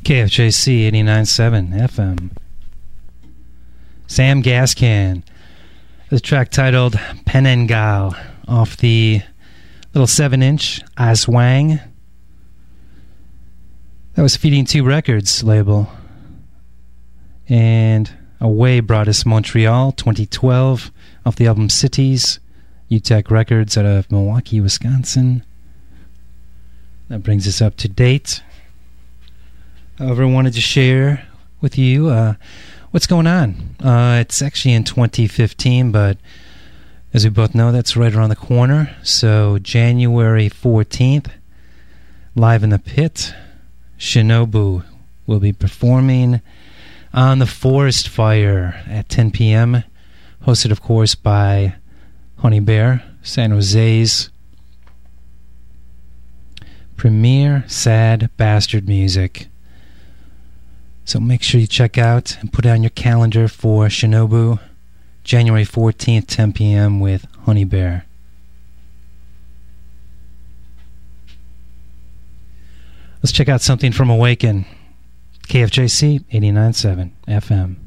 KFJC 89.7 FM. Sam Gascan. The track titled Penengal off the little 7-inch Aswang. That was Feeding Tube Records label. And Away brought us Montreal 2012 off the album Cities. UTEC Records out of Milwaukee, Wisconsin. That brings us up to date. However, I wanted to share with you what's going on. It's actually in 2015, but as we both know, that's right around the corner. So January 14th, live in the pit, Shinobu will be performing on the Forest Fire at 10 p.m., hosted, of course, by Honey Bear, San Jose's premier sad bastard music. So make sure you check out and put it on your calendar for Shinobu, January 14th, 10 p.m. with Honey Bear. Let's check out something from Awaken. KFJC 89.7 FM.